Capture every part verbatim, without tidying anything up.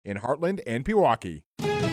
in Heartland and Pewaukee.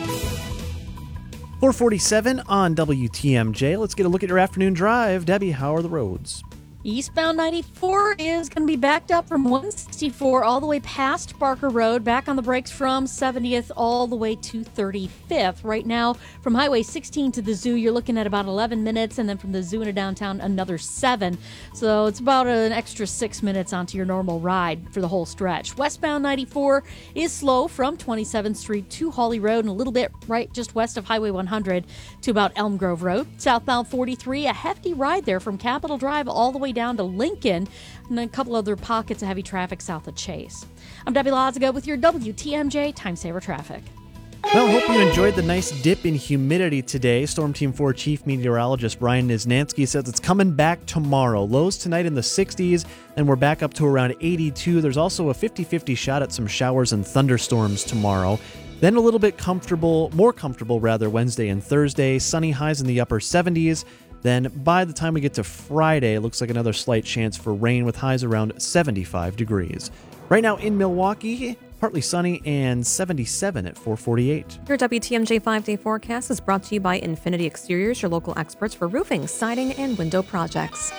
four forty-seven on W T M J. Let's get a look at your afternoon drive. Debbie, how are the roads? Eastbound ninety-four is going to be backed up from one sixty-four all the way past Barker Road, back on the brakes from seventieth all the way to thirty-fifth. Right now, from Highway sixteen to the Zoo, you're looking at about eleven minutes, and then from the Zoo into downtown, another seven. So it's about an extra six minutes onto your normal ride for the whole stretch. Westbound ninety-four is slow from twenty-seventh Street to Hawley Road, and a little bit right just west of Highway one hundred to about Elm Grove Road. Southbound forty-three, a hefty ride there from Capitol Drive all the way down to Lincoln, and a couple other pockets of heavy traffic south of Chase. I'm Debbie Lozigo with your W T M J Time Saver Traffic. Well, hope you enjoyed the nice dip in humidity today. Storm Team four Chief Meteorologist Brian Niznansky says it's coming back tomorrow. Lows tonight in the sixties, and we're back up to around eighty-two. There's also a fifty-fifty shot at some showers and thunderstorms tomorrow. Then a little bit comfortable, more comfortable rather, Wednesday and Thursday. Sunny highs in the upper seventies. Then by the time we get to Friday, it looks like another slight chance for rain with highs around seventy-five degrees. Right now in Milwaukee, partly sunny and seventy-seven at four forty-eight. Your W T M J five-day forecast is brought to you by Infinity Exteriors, your local experts for roofing, siding, and window projects.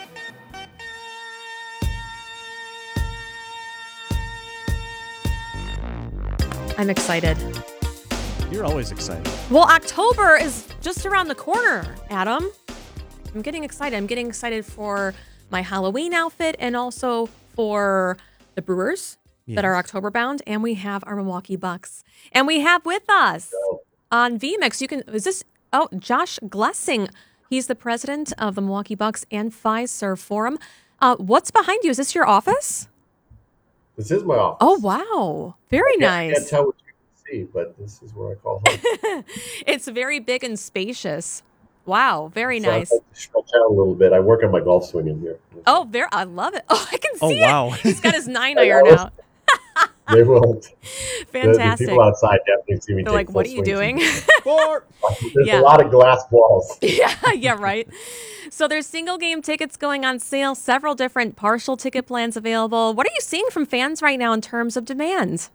I'm excited. You're always excited. Well, October is just around the corner, Adam. I'm getting excited. I'm getting excited for my Halloween outfit and also for the Brewers yes. that are October bound. And we have our Milwaukee Bucks. And we have with us on V MIX, you can, is this, oh, Josh Glessing. He's the president of the Milwaukee Bucks and Fiserv Forum. Uh, what's behind you? Is this your office? This is my office. Oh, wow. Very I nice. I can't tell what you can see, but this is where I call home. It's very big and spacious. Wow, very so nice. I like to stretch out a little bit. I work on my golf swing in here. Oh, very, I love it. Oh, I can see oh, wow. it. He's got his nine iron out. They won't. Fantastic. The, the people outside definitely see me. They're take like, what are you doing? There's Yeah. a lot of glass walls. yeah, yeah, right. So there's single game tickets going on sale, several different partial ticket plans available. What are you seeing from fans right now in terms of demand?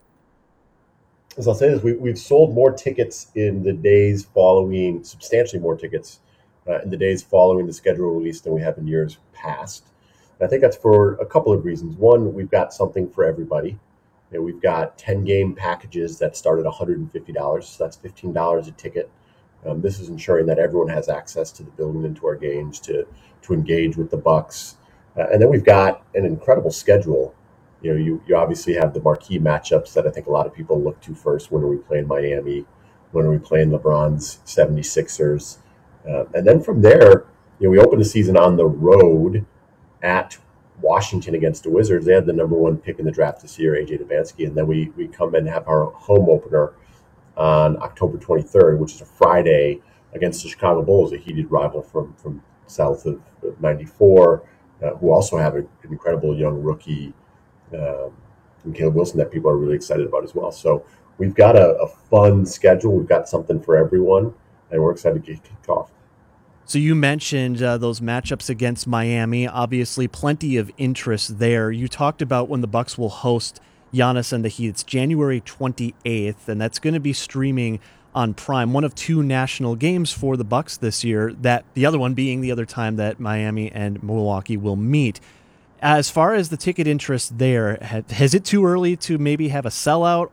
As I'll say this, we, we've sold more tickets in the days following, substantially more tickets uh, in the days following the schedule release than we have in years past. And I think that's for a couple of reasons. One, we've got something for everybody. You know, we've got ten game packages that start at one hundred fifty dollars. So that's fifteen dollars a ticket. Um, this is ensuring that everyone has access to the building and to our games to, to engage with the Bucks. Uh, and then we've got an incredible schedule. You know, you, you obviously have the marquee matchups that I think a lot of people look to first. When are we playing Miami? When are we playing LeBron's seventy-sixers? Uh, and then from there, you know, we open the season on the road at Washington against the Wizards. They had the number one pick in the draft this year, A J Dubansky. And then we, we come and have our home opener on October twenty-third, which is a Friday, against the Chicago Bulls, a heated rival from, from south of ninety-four, uh, who also have a, an incredible young rookie, Um, and Caleb Wilson, that people are really excited about as well. So we've got a, a fun schedule. We've got something for everyone, and we're excited to get kicked off. So you mentioned uh, those matchups against Miami. Obviously, plenty of interest there. You talked about when the Bucks will host Giannis and the Heat. It's January twenty-eighth, and that's going to be streaming on Prime. One of two national games for the Bucks this year. That the other one being the other time that Miami and Milwaukee will meet. As far as the ticket interest there, has it too early to maybe have a sellout,